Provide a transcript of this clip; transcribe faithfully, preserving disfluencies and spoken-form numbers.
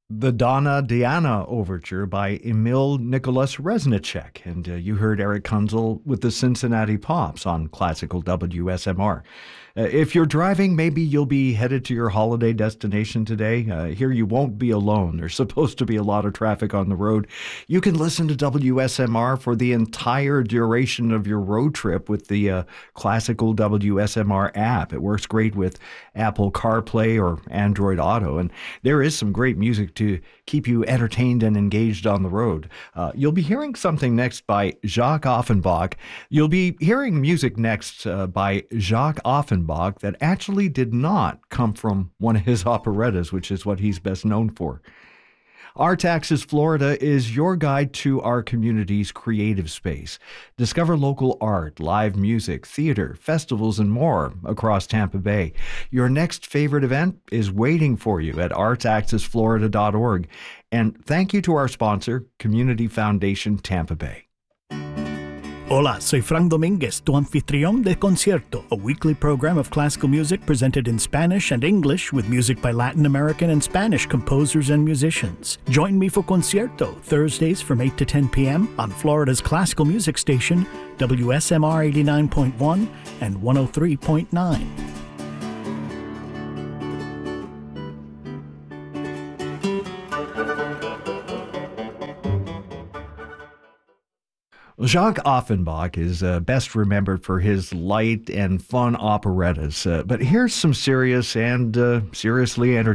The Donna Diana Overture by Emil Nicholas Reznicek. And uh, you heard Eric Kunzel with the Cincinnati Pops on classical W S M R. Uh, if you're driving, maybe you'll be headed to your holiday destination today. Uh, here you won't be alone. There's supposed to be a lot of traffic on the road. You can listen to W S M R for the entire duration of your road trip with the uh, classical W S M R app. It works great with Apple CarPlay or Android Auto, and there is some great music to keep you entertained and engaged on the road. Uh, you'll be hearing something next by Jacques Offenbach. You'll be hearing music next uh, by Jacques Offenbach that actually did not come from one of his operettas, which is what he's best known for. Art Axis Florida is your guide to our community's creative space. Discover local art, live music, theater, festivals, and more across Tampa Bay. Your next favorite event is waiting for you at arts axis florida dot org. And thank you to our sponsor, Community Foundation Tampa Bay. Hola, soy Frank Dominguez, tu anfitrión de Concierto, a weekly program of classical music presented in Spanish and English with music by Latin American and Spanish composers and musicians. Join me for Concierto, Thursdays from eight to ten p.m. on Florida's classical music station, W S M R eighty-nine point one and one oh three point nine. Jacques Offenbach is uh, best remembered for his light and fun operettas, uh, but here's some serious and uh, seriously entertaining